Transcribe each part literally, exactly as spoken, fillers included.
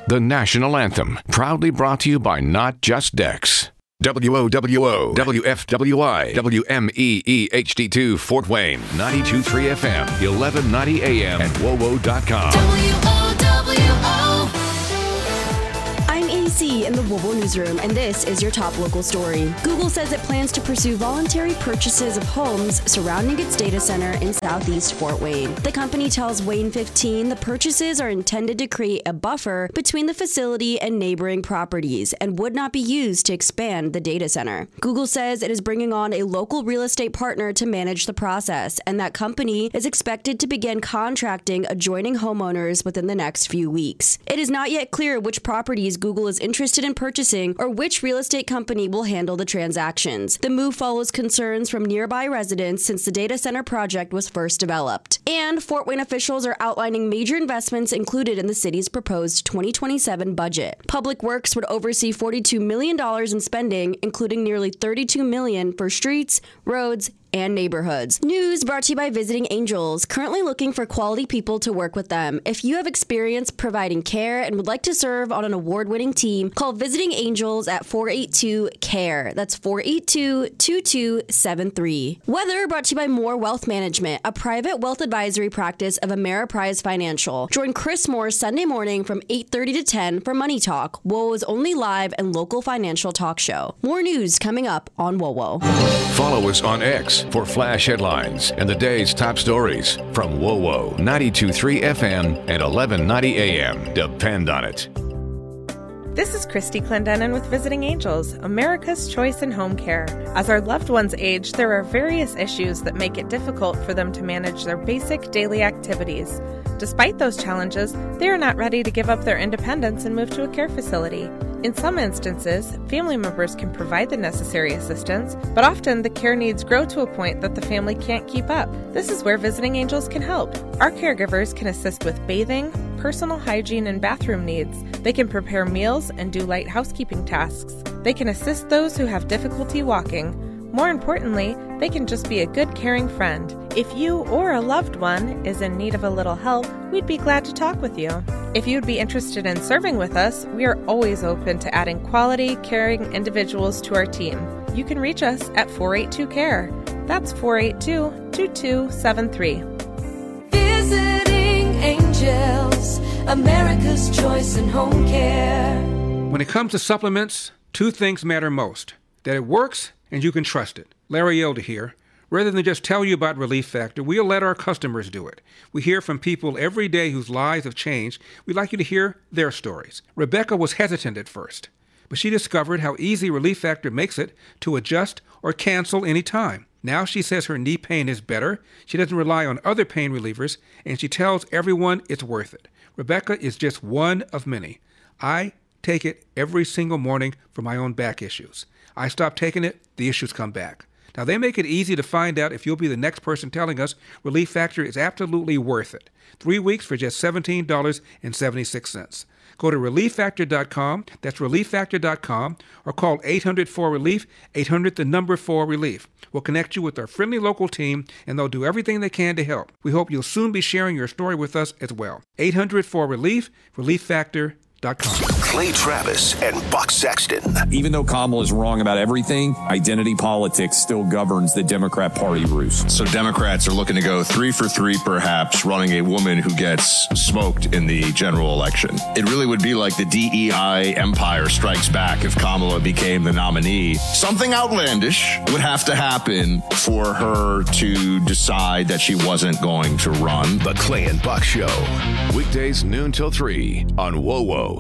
The national anthem, proudly brought to you by Not Just Dex. W O W O, W F W I, W M E E H D two Fort Wayne, ninety-two point three F M, eleven ninety A M, and W O W O dot com. W O W O. I'm A C in the W O W O newsroom, and this is your top local story. Google says it plans to pursue voluntary purchases of homes surrounding its data center in southeast Fort Wayne. The company tells Wayne fifteen the purchases are intended to create a buffer between the facility and neighboring properties and would not be used to expand the data center. Google says it is bringing on a local real estate partner to manage the process, and that company is expected to begin contracting adjoining homeowners within the next few weeks. It is not yet clear which properties Google is interested in purchasing or which real estate company will handle the transactions. The move follows concerns from nearby residents since the data center project was first developed. And Fort Wayne officials are outlining major investments included in the city's proposed twenty twenty-seven budget. Public Works would oversee forty-two million dollars in spending, including nearly thirty-two million dollars for streets, roads, and neighborhoods. News brought to you by Visiting Angels, currently looking for quality people to work with them. If you have experience providing care and would like to serve on an award-winning team, call Visiting Angels at four eight two, C A R E. That's four eight two, two two seven three. Weather brought to you by More Wealth Management, a private wealth advisory practice of Ameriprise Financial. Join Chris Moore Sunday morning from eight thirty to ten for Money Talk, W O W O's only live and local financial talk show. More news coming up on W O W O. Follow us on X for flash headlines and the day's top stories from W O W O, ninety-two point three F M and eleven ninety A M. Depend on it. This is Christy Clendenin with Visiting Angels, America's choice in home care. As our loved ones age, there are various issues that make it difficult for them to manage their basic daily activities. Despite those challenges, they are not ready to give up their independence and move to a care facility. In some instances, family members can provide the necessary assistance, but often the care needs grow to a point that the family can't keep up. This is where Visiting Angels can help. Our caregivers can assist with bathing, personal hygiene, and bathroom needs. They can prepare meals and do light housekeeping tasks. They can assist those who have difficulty walking. More importantly, they can just be a good, caring friend. If you or a loved one is in need of a little help, we'd be glad to talk with you. If you'd be interested in serving with us, we are always open to adding quality, caring individuals to our team. You can reach us at four eight two, C A R E. That's four eight two, two two seven three. Visiting Angels, America's choice in home care. When it comes to supplements, two things matter most: that it works and you can trust it. Larry Elder here. Rather than just tell you about Relief Factor, we'll let our customers do it. We hear from people every day whose lives have changed. We'd like you to hear their stories. Rebecca was hesitant at first, but she discovered how easy Relief Factor makes it to adjust or cancel any time. Now she says her knee pain is better, she doesn't rely on other pain relievers, and she tells everyone it's worth it. Rebecca is just one of many. I take it every single morning for my own back issues. I stop taking it, the issues come back. Now, they make it easy to find out if you'll be the next person telling us Relief Factor is absolutely worth it. Three weeks for just seventeen dollars and seventy-six cents. Go to relief factor dot com, that's relief factor dot com, or call eight hundred four relief, eight hundred the number four relief. We'll connect you with our friendly local team, and they'll do everything they can to help. We hope you'll soon be sharing your story with us as well. eight hundred four relief, relief factor dot com. Clay Travis and Buck Sexton. Even though Kamala is wrong about everything, identity politics still governs the Democrat Party roost. So Democrats are looking to go three for three, perhaps, running a woman who gets smoked in the general election. It really would be like the D E I empire strikes back if Kamala became the nominee. Something outlandish would have to happen for her to decide that she wasn't going to run. The Clay and Buck Show. Weekdays noon till three on W O W O.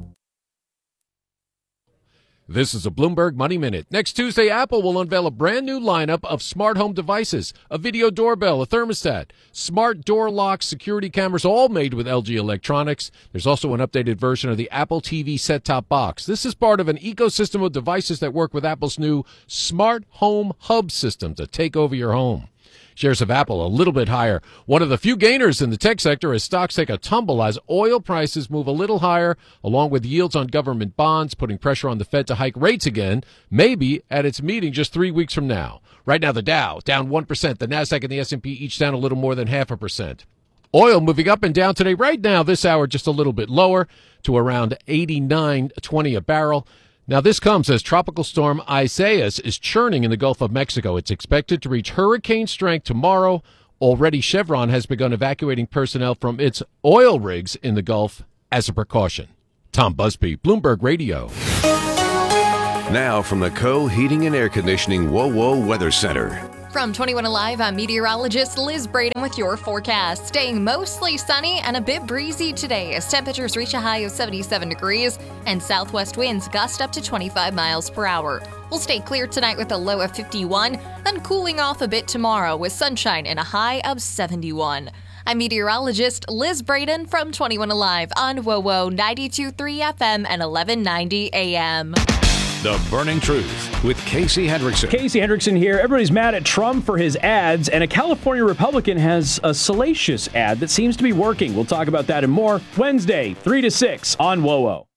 This is a Bloomberg Money Minute. Next Tuesday, Apple will unveil a brand new lineup of smart home devices, a video doorbell, a thermostat, smart door locks, security cameras, all made with L G Electronics. There's also an updated version of the Apple T V set-top box. This is part of an ecosystem of devices that work with Apple's new Smart Home Hub system to take over your home. Shares of Apple a little bit higher. One of the few gainers in the tech sector as stocks take a tumble as oil prices move a little higher, along with yields on government bonds, putting pressure on the Fed to hike rates again, maybe at its meeting just three weeks from now. Right now, the Dow down one percent. The Nasdaq and the S and P each down a little more than half a percent. Oil moving up and down today. Right now, this hour just a little bit lower to around eighty-nine twenty a barrel. Now, this comes as Tropical Storm Isaias is churning in the Gulf of Mexico. It's expected to reach hurricane strength tomorrow. Already, Chevron has begun evacuating personnel from its oil rigs in the Gulf as a precaution. Tom Busby, Bloomberg Radio. Now from the Co Heating and Air Conditioning WoWo Weather Center. From twenty-one Alive, I'm meteorologist Liz Braden with your forecast. Staying mostly sunny and a bit breezy today as temperatures reach a high of seventy-seven degrees and southwest winds gust up to twenty-five miles per hour. We'll stay clear tonight with a low of fifty-one, then cooling off a bit tomorrow with sunshine and a high of seventy-one. I'm meteorologist Liz Braden from twenty-one Alive on WoWo ninety-two point three F M and eleven ninety A M. The Burning Truth with Casey Hendrickson. Casey Hendrickson here. Everybody's mad at Trump for his ads, and a California Republican has a salacious ad that seems to be working. We'll talk about that and more Wednesday, three to six on WoWo.